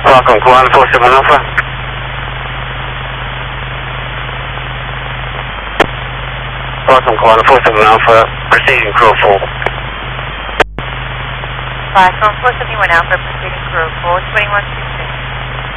Welcome, Kuala 47 Alpha. Welcome, Kuala 47 Alpha, proceeding crew full. Welcome, 471 Alpha, proceeding crew full, 21